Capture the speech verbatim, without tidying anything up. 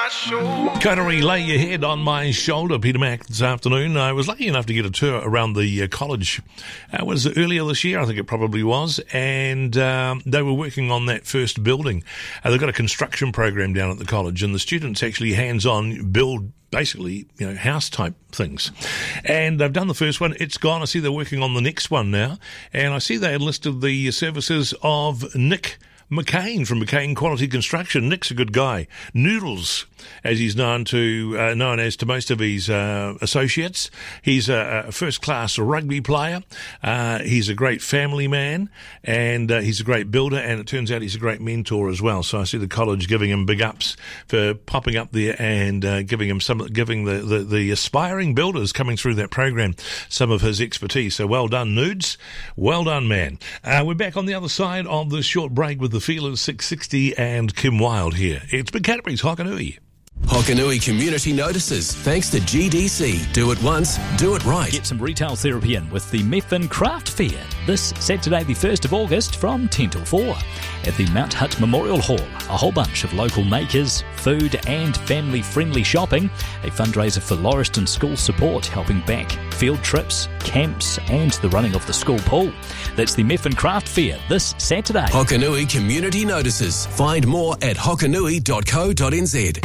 my shoulder. Coterie, lay your head on my shoulder. Peter Mack this afternoon. I was lucky enough to get a tour around the uh, college. Uh, was it earlier this year? I think it probably was. And um, they were working on that first building. Uh, they've got a construction program down at the college, and the students actually hands-on build basically, you know, house-type things. And they've done the first one. It's gone. I see they're working on the next one now. And I see they enlisted the services of Nick McCain from McCain Quality Construction. Nick's a good guy. Noodles, as he's known to uh, known as to most of his uh, associates. He's a, a first-class rugby player. Uh, he's a great family man, and uh, he's a great builder, and it turns out he's a great mentor as well. So I see the college giving him big ups for popping up there and uh, giving him some, giving the, the, the aspiring builders coming through that program some of his expertise. So well done, Nudes. Well done, man. Uh, we're back on the other side of the short break with the Feelers six sixty and Kim Wilde here. It's Big Canterbury's Hokanui. Hokanui Community Notices, thanks to G D C. Do it once, do it right. Get some retail therapy in with the Methven Craft Fair this Saturday the first of August from ten till four at the Mount Hutt Memorial Hall. A whole bunch of local makers, food and family-friendly shopping, a fundraiser for Lauriston School support, helping back field trips, camps and the running of the school pool. That's the Methven Craft Fair this Saturday. Hokanui Community Notices. Find more at hokanui dot co dot n z.